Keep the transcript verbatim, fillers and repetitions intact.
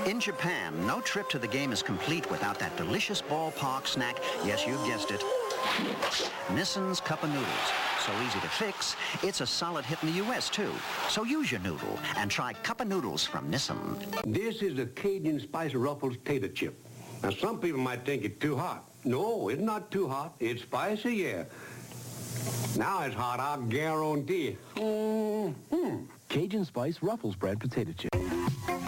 In Japan, no trip to the game is complete without that delicious ballpark snack. Yes, you've guessed it. Nissin's Cup of Noodles. So easy to fix, it's a solid hit in the U S too. So use your noodle and try Cup of Noodles from Nissin. This is a Cajun Spice Ruffles tater chip. Now, some people might think it's too hot. No, it's not too hot. It's spicy, yeah. Now it's hot, I'll guarantee. Mm-hmm. Cajun Spice Ruffles brand potato chip.